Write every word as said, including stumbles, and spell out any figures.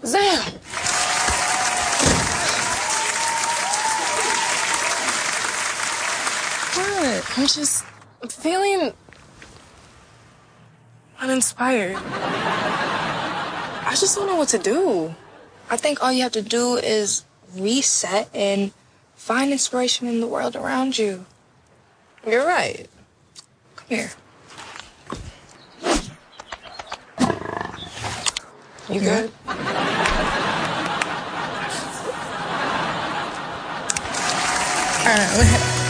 Zam! What? I'm just feeling uninspired. I just don't know what to do. I think all you have to do is reset and find inspiration in the world around you. You're right. Come here. You good? All right.